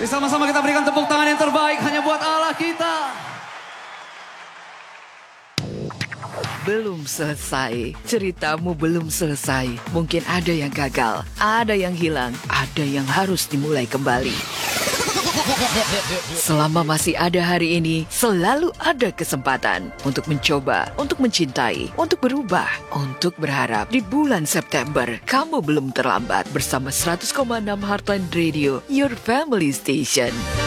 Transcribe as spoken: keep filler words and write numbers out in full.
Mari sama-sama kita berikan tepuk tangan yang terbaik hanya buat Allah kita. Belum selesai, ceritamu belum selesai. Mungkin ada yang gagal, ada yang hilang, ada yang harus dimulai kembali. Selama masih ada hari ini, selalu ada kesempatan untuk mencoba, untuk mencintai, untuk berubah, untuk berharap. Di bulan September, kamu belum terlambat bersama seratus koma enam Heartland Radio, your family station.